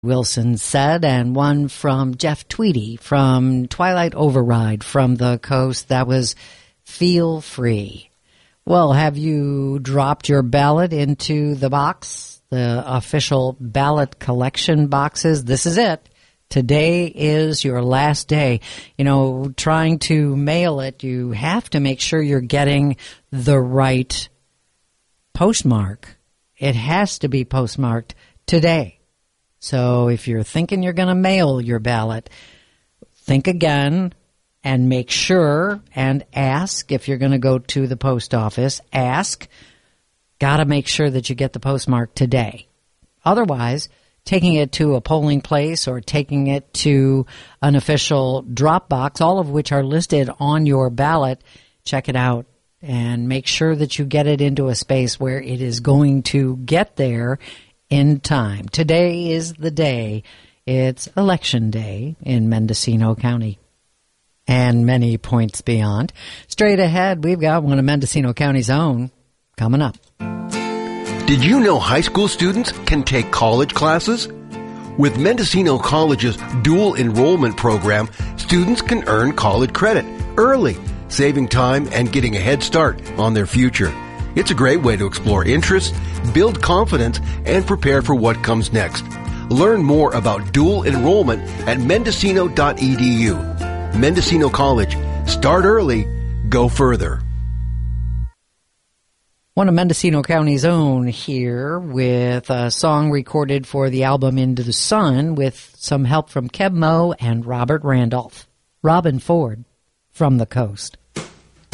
Wilson said, and one from Jeff Tweedy from Twilight Override from the coast. That was Feel Free. Well, have you dropped your ballot into the box, the official ballot collection boxes? This is it. Today is your last day. You know, trying to mail it, you have to make sure you're getting the right postmark. It has to be postmarked today. So if you're thinking you're going to mail your ballot, think again and make sure and ask if you're going to go to the post office. Ask. Got to make sure that you get the postmark today. Otherwise, taking it to a polling place or taking it to an official drop box, all of which are listed on your ballot, check it out and make sure that you get it into a space where it is going to get there in time. Today is the day. It's Election Day in Mendocino County and many points beyond. Straight ahead, we've got one of Mendocino County's own coming up. Did you know high school students can take college classes? With Mendocino College's dual enrollment program, students can earn college credit early, saving time and getting a head start on their future. It's a great way to explore interests, build confidence, and prepare for what comes next. Learn more about dual enrollment at mendocino.edu. Mendocino College. Start early, go further. One of Mendocino County's own here with a song recorded for the album Into the Sun with some help from Keb Mo and Robert Randolph. Robin Ford from the coast.